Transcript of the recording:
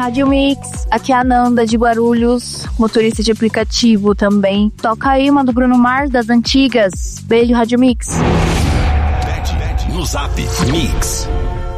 Rádio Mix, aqui é a Nanda de Guarulhos, motorista de aplicativo também. Toca aí uma do Bruno Mars, das antigas. Beijo, Rádio Mix. No Zap Mix.